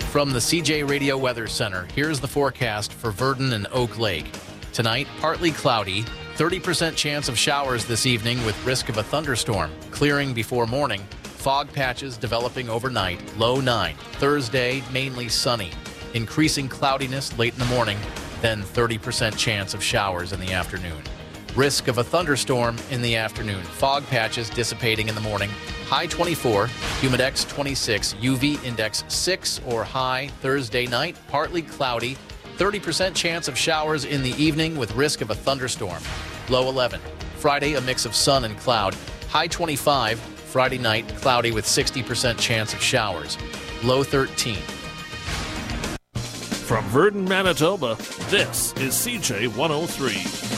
From the CJ Radio Weather Center, here's the forecast for Virden and Oak Lake. Tonight, partly cloudy, 30% chance of showers this evening with risk of a thunderstorm. Clearing before morning, fog patches developing overnight, low 9. Thursday, mainly sunny. Increasing cloudiness late in the morning, then 30% chance of showers in the afternoon. Risk of a thunderstorm in the afternoon. Fog patches dissipating in the morning. High 24, humidex 26, UV index 6 or high. Thursday night, partly cloudy. 30% chance of showers in the evening with risk of a thunderstorm. Low 11. Friday, a mix of sun and cloud. High 25. Friday night, cloudy with 60% chance of showers. Low 13. From Virden, Manitoba, this is CJ 103.